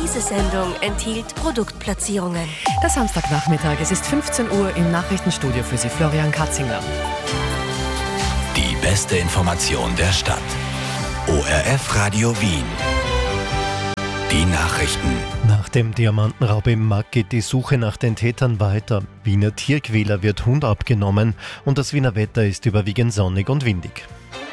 Diese Sendung enthielt Produktplatzierungen. Der Samstagnachmittag, es ist 15 Uhr im Nachrichtenstudio für Sie Florian Katzinger. Die beste Information der Stadt. ORF Radio Wien. Die Nachrichten. Nach dem Diamantenraub im Mack geht die Suche nach den Tätern weiter. Wiener Tierquäler wird Hund abgenommen und das Wiener Wetter ist überwiegend sonnig und windig.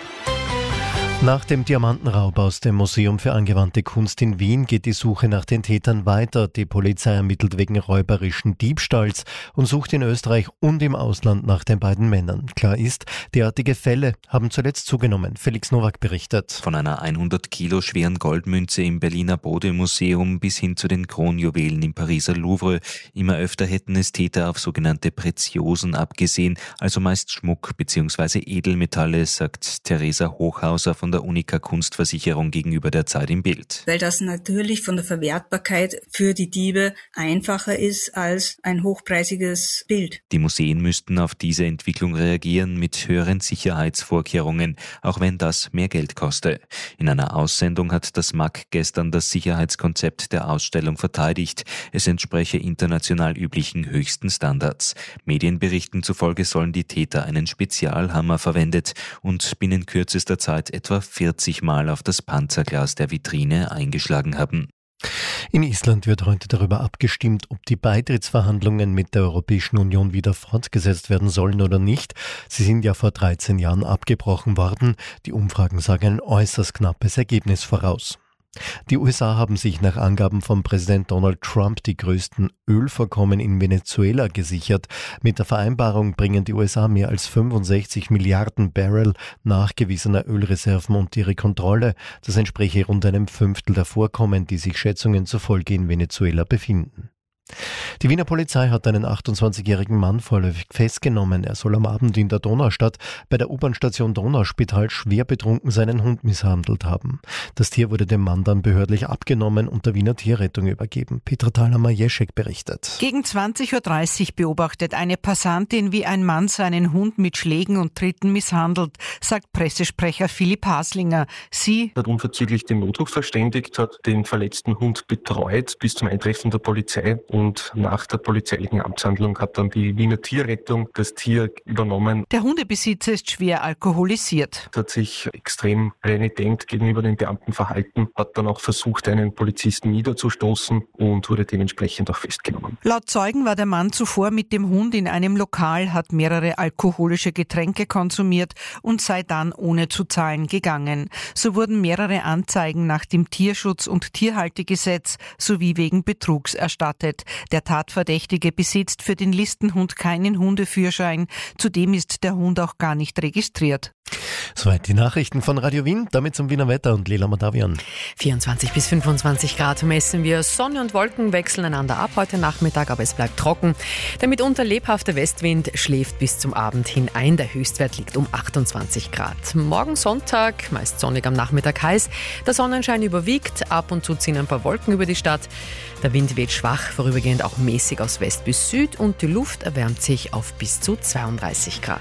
Nach dem Diamantenraub aus dem Museum für angewandte Kunst in Wien geht die Suche nach den Tätern weiter. Die Polizei ermittelt wegen räuberischen Diebstahls und sucht in Österreich und im Ausland nach den beiden Männern. Klar ist, derartige Fälle haben zuletzt zugenommen. Felix Nowak berichtet. Von einer 100 Kilo schweren Goldmünze im Berliner Bode-Museum bis hin zu den Kronjuwelen im Pariser Louvre. Immer öfter hätten es Täter auf sogenannte Preziosen abgesehen, also meist Schmuck bzw. Edelmetalle, sagt Theresa Hochhauser von der Unica Kunstversicherung gegenüber der Zeit im Bild. Weil das natürlich von der Verwertbarkeit für die Diebe einfacher ist als ein hochpreisiges Bild. Die Museen müssten auf diese Entwicklung reagieren mit höheren Sicherheitsvorkehrungen, auch wenn das mehr Geld koste. In einer Aussendung hat das MAK gestern das Sicherheitskonzept der Ausstellung verteidigt. Es entspreche international üblichen höchsten Standards. Medienberichten zufolge sollen die Täter einen Spezialhammer verwendet und binnen kürzester Zeit etwa 40 Mal auf das Panzerglas der Vitrine eingeschlagen haben. In Island wird heute darüber abgestimmt, ob die Beitrittsverhandlungen mit der Europäischen Union wieder fortgesetzt werden sollen oder nicht. Sie sind ja vor 13 Jahren abgebrochen worden. Die Umfragen sagen ein äußerst knappes Ergebnis voraus. Die USA haben sich nach Angaben von Präsident Donald Trump die größten Ölvorkommen in Venezuela gesichert. Mit der Vereinbarung bringen die USA mehr als 65 Milliarden Barrel nachgewiesener Ölreserven unter ihre Kontrolle. Das entspreche rund einem Fünftel der Vorkommen, die sich Schätzungen zufolge in Venezuela befinden. Die Wiener Polizei hat einen 28-jährigen Mann vorläufig festgenommen. Er soll am Abend in der Donaustadt bei der U-Bahn-Station Donauspital schwer betrunken seinen Hund misshandelt haben. Das Tier wurde dem Mann dann behördlich abgenommen und der Wiener Tierrettung übergeben. Petra Thalhammer-Jeschek berichtet. Gegen 20.30 Uhr beobachtet eine Passantin, wie ein Mann seinen Hund mit Schlägen und Tritten misshandelt, sagt Pressesprecher Philipp Haslinger. Sie hat unverzüglich den Notruf verständigt, hat den verletzten Hund betreut bis zum Eintreffen der Polizei. Und nach der polizeilichen Amtshandlung hat dann die Wiener Tierrettung das Tier übernommen. Der Hundebesitzer ist schwer alkoholisiert. Er hat sich extrem renitent gegenüber den Beamten verhalten, hat dann auch versucht, einen Polizisten niederzustoßen und wurde dementsprechend auch festgenommen. Laut Zeugen war der Mann zuvor mit dem Hund in einem Lokal, hat mehrere alkoholische Getränke konsumiert und sei dann ohne zu zahlen gegangen. So wurden mehrere Anzeigen nach dem Tierschutz- und Tierhaltegesetz sowie wegen Betrugs erstattet. Der Tatverdächtige besitzt für den Listenhund keinen Hundeführerschein. Zudem ist der Hund auch gar nicht registriert. Soweit die Nachrichten von Radio Wien, damit zum Wiener Wetter und Lela Madavian. 24 bis 25 Grad messen wir. Sonne und Wolken wechseln einander ab heute Nachmittag, aber es bleibt trocken. Der mitunter lebhafte Westwind schläft bis zum Abend hin ein. Der Höchstwert liegt um 28 Grad. Morgen Sonntag, meist sonnig am Nachmittag heiß. Der Sonnenschein überwiegt, ab und zu ziehen ein paar Wolken über die Stadt. Der Wind weht schwach, vorübergehend auch mäßig aus West bis Süd und die Luft erwärmt sich auf bis zu 32 Grad.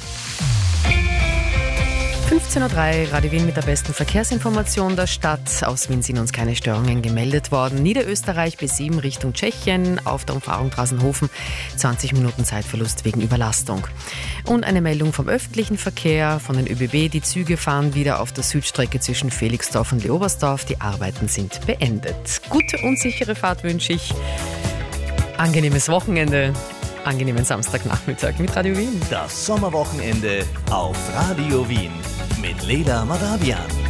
15.03 Uhr, Radio Wien mit der besten Verkehrsinformation der Stadt. Aus Wien sind uns keine Störungen gemeldet worden. Niederösterreich B7 Richtung Tschechien auf der Umfahrung Drassenhofen. 20 Minuten Zeitverlust wegen Überlastung. Und eine Meldung vom öffentlichen Verkehr, von den ÖBB. Die Züge fahren wieder auf der Südstrecke zwischen Felixdorf und Leobersdorf. Die Arbeiten sind beendet. Gute und sichere Fahrt wünsche ich. Angenehmes Wochenende. Angenehmen Samstagnachmittag mit Radio Wien. Das Sommerwochenende auf Radio Wien mit Lela Madavian.